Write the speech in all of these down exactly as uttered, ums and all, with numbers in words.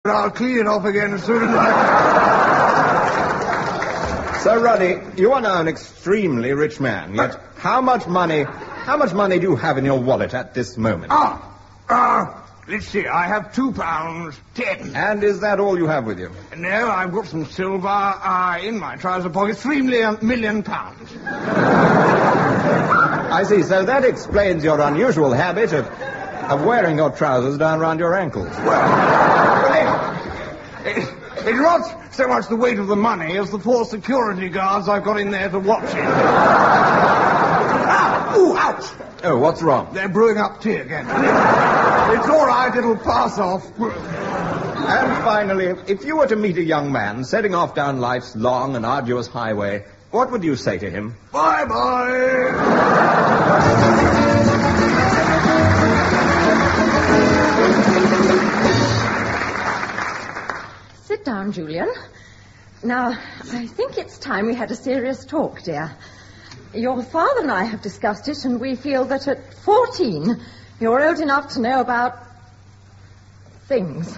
I'll clean it off again as soon as I... So, Ruddy, you are now an extremely rich man, yet how much money, how much money do you have in your wallet at this moment? Ah, ah, let's see, I have two pounds, ten. And is that all you have with you? No, I've got some silver, uh, in my trouser pocket, three million, million pounds. I see, so that explains your unusual habit of, of wearing your trousers down round your ankles. Well, it, it, it's not so much the weight of the money as the four security guards I've got in there to watch it. Ah, ooh, ouch! Oh, what's wrong? They're brewing up tea again. It's all right, it'll pass off. And finally, if you were to meet a young man setting off down life's long and arduous highway, what would you say to him? Bye-bye! Sit down, Julian. Now, I think it's time we had a serious talk, dear. Your father and I have discussed it, and we feel that at fourteen, you're old enough to know about things.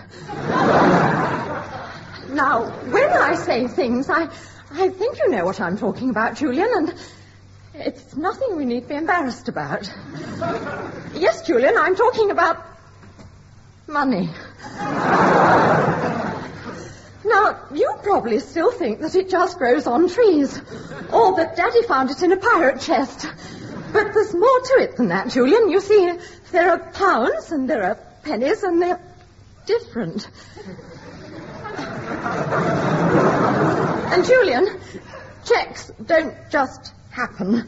Now, when I say things, I, I think you know what I'm talking about, Julian, and it's nothing we need to be embarrassed about. Yes, Julian, I'm talking about money. Now, you probably still think that it just grows on trees, or that Daddy found it in a pirate chest. But there's more to it than that, Julian. You see, there are pounds and there are pennies, and they're different. And, Julian, checks don't just happen.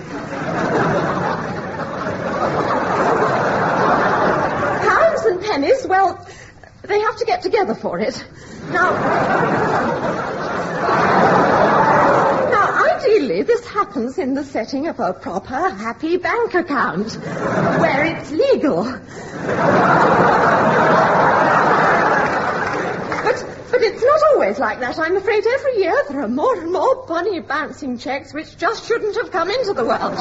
Pounds and pennies, well, they have to get together for it. Now, now, ideally, this happens in the setting of a proper, happy bank account, where it's legal. But, but it's not always like that. I'm afraid every year there are more and more bunny bouncing checks which just shouldn't have come into the world.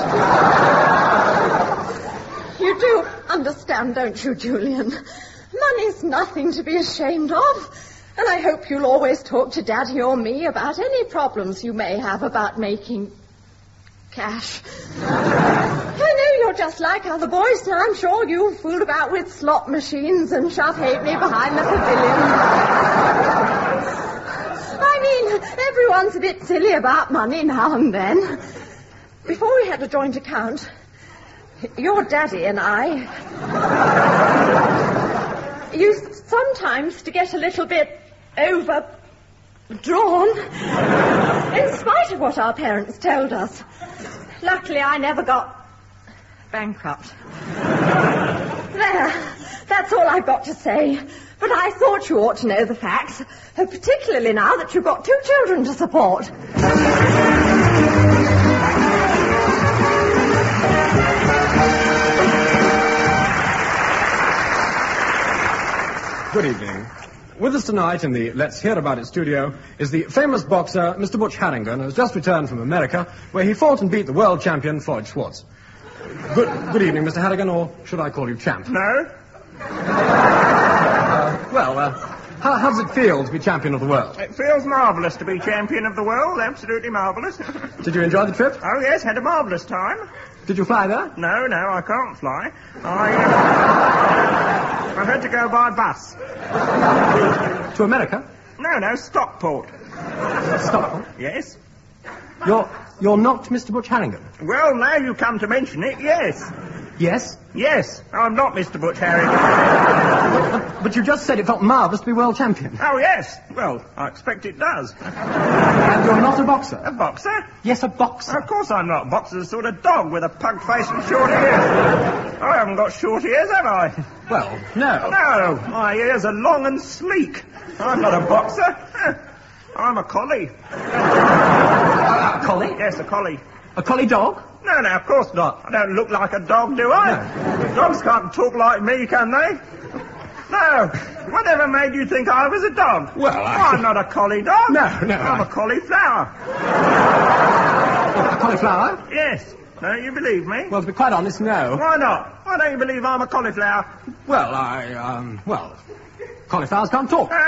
You do understand, don't you, Julian? Money's nothing to be ashamed of. And I hope you'll always talk to Daddy or me about any problems you may have about making cash. I know you're just like other boys, and I'm sure you've fooled about with slot machines and shoved halfpenny behind the pavilion. I mean, everyone's a bit silly about money now and then. Before we had a joint account, your Daddy and I used sometimes to get a little bit overdrawn, in spite of what our parents told us. Luckily, I never got bankrupt. There, that's all I've got to say. But I thought you ought to know the facts, particularly now that you've got two children to support. Good evening. With us tonight in the Let's Hear About It studio is the famous boxer, Mister Butch Harrigan, who has just returned from America, where he fought and beat the world champion, Floyd Schwartz. Good, good evening, Mister Harrigan, or should I call you champ? No. Uh, well, uh, how, how does it feel to be champion of the world? It feels marvellous to be champion of the world, absolutely marvellous. Did you enjoy the trip? Oh, yes, had a marvellous time. Did you fly there? No, no, I can't fly. I, uh, I had to go by bus. To America? No, no, Stockport. Stockport? Yes. You're, you're not Mister Butch Harrigan? Well, now you come to mention it, yes. Yes? Yes, I'm not Mister Butch Harrigan. But, but you just said it felt marvellous to be world champion. Oh, yes. Well, I expect it does. And you're not a boxer? A boxer? Yes, a boxer. Of course I'm not. A boxer's a sort of dog with a pug face and short ears. I haven't got short ears, have I? Well, no. No, my ears are long and sleek. I'm not a boxer. I'm a collie. A collie? Yes, a collie. A collie dog? No, no, of course not. I don't look like a dog, do I? No. Dogs can't talk like me, can they? No. Whatever made you think I was a dog? Well, I... I'm not a collie dog. No, no. I'm I... a cauliflower. A cauliflower? Yes. Don't you believe me? Well, to be quite honest, no. Why not? Why don't you believe I'm a cauliflower? Well, I, um, well, cauliflowers can't talk.